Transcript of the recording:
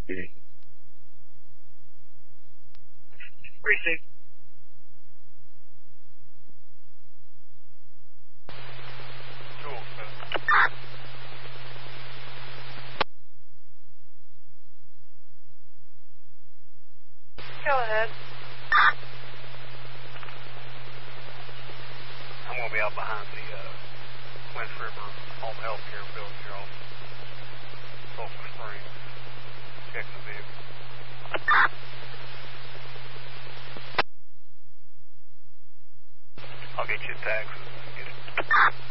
Receive. Go ahead. I'm going to be out behind the Quince River Home Health Care building here on Sulphur Springs, checking the vehicle. I'll get you a taxi. Get it.